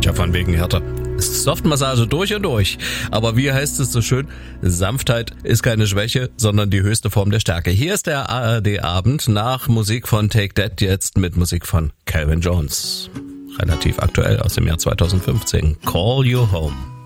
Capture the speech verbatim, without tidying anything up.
Ja, von wegen Hertha. Softmassage durch und durch. Aber wie heißt es so schön? Sanftheit ist keine Schwäche, sondern die höchste Form der Stärke. Hier ist der A R D-Abend nach Musik von Take That, jetzt mit Musik von Calvin Jones. Relativ aktuell aus dem Jahr zweitausendfünfzehn. Call You Home.